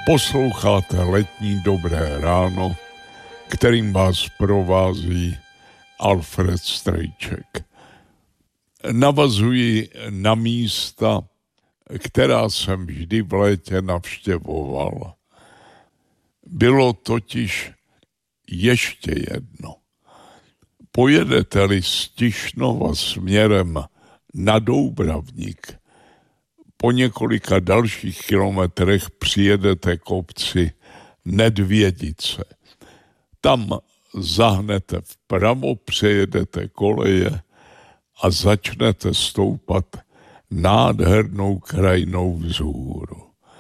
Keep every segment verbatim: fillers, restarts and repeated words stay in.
Posloucháte Letní dobré ráno, kterým vás provází Alfred Strejček. Navazuji na místa, která jsem vždy v létě navštěvoval. Bylo totiž ještě jedno. Pojedete-li z Tišnova směrem na Doubravník, po několika dalších kilometrech přijedete k obci Nedvědice. Tam zahnete vpravo, přejedete koleje a začnete stoupat nádhernou krajinou vzhůru.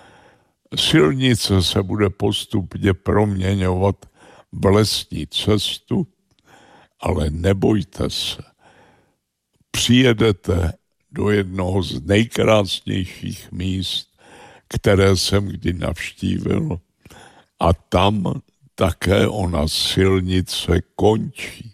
Silnice se bude postupně proměňovat v lesní cestu, ale nebojte se. Přijedete do jednoho z nejkrásnějších míst, které jsem kdy navštívil, a tam také ona silnice končí.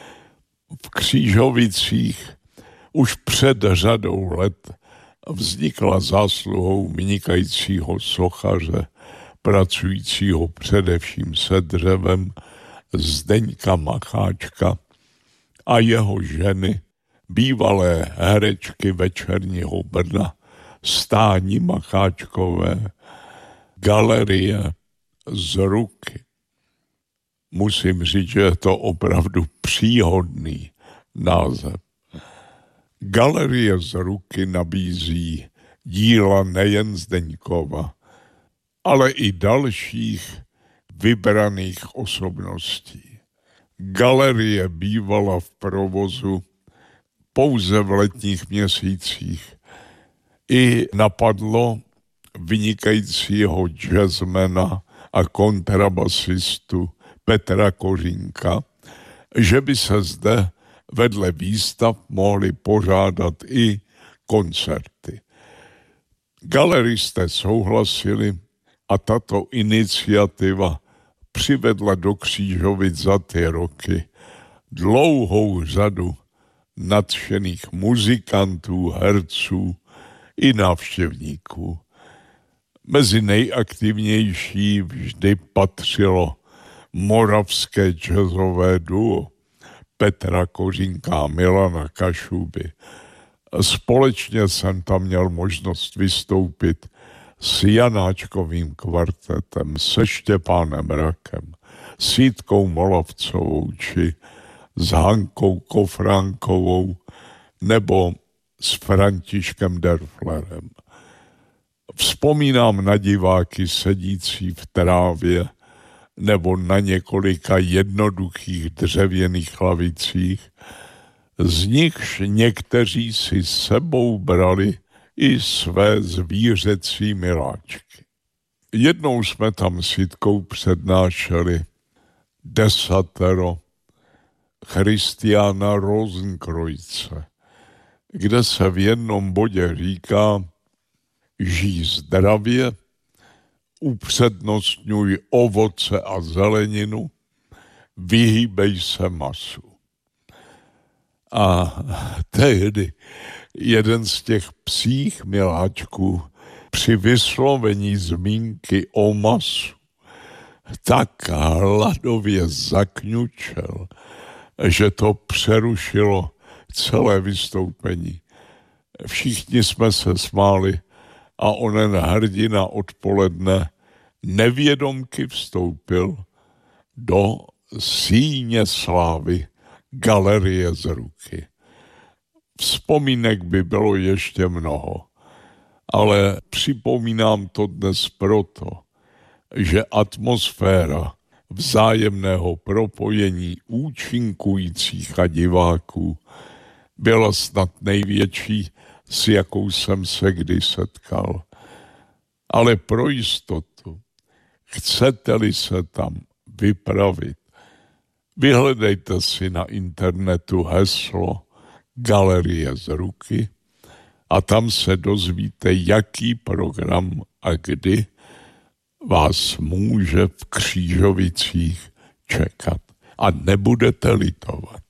V Křížovicích už před řadou let vznikla zásluhou vynikajícího sochaře, pracujícího především se dřevem, Zdeňka Macháčka a jeho ženy, bývalé herečky Večerního Brna, Stání Macháčkové, galerie Z ruky. Musím říct, že je to opravdu příhodný název. Galerie Z ruky nabízí díla nejen Zdeňkova, ale i dalších vybraných osobností. Galerie bývala v provozu pouze v letních měsících. I napadlo vynikajícího jazzmana a kontrabasistu Petra Kořínka, že by se zde vedle výstav mohly pořádat i koncerty. Galeristé souhlasili a tato iniciativa přivedla do Křížovic za ty roky dlouhou řadu nadšených muzikantů, herců i návštěvníků. Mezi nejaktivnější vždy patřilo moravské jazzové duo Petra Kořínka a Milana Kašuby. Společně jsem tam měl možnost vystoupit s Janáčkovým kvartetem, se Štěpánem Rakem, s Jitkou Molavcovou či s Hankou Kofránkovou nebo s Františkem Derflerem. Vzpomínám na diváky sedící v trávě nebo na několika jednoduchých dřevěných lavicích, z nichž někteří si sebou brali i své zvířecí miláčky. Jednou jsme tam s Jitkou přednášeli desatero Christiana Rosenkreuze, kde se v jednom bodě říká: žij zdravě, upřednostňuj ovoce a zeleninu, vyhýbej se masu. A tehdy jeden z těch psích miláčků při vyslovení zmínky o masu tak hladově zakňučel, že to přerušilo celé vystoupení. Všichni jsme se smáli a onen hrdina odpoledne nevědomky vstoupil do síně slávy Galerie Z ruky. Vzpomínek by bylo ještě mnoho, ale připomínám to dnes proto, že atmosféra vzájemného propojení účinkujících a diváků byla snad největší, s jakou jsem se kdy setkal. Ale pro jistotu, chcete-li se tam vypravit, vyhledejte si na internetu heslo Galerie Z ruky a tam se dozvíte, jaký program a kdy vás může v Křížovicích čekat. A nebudete litovat.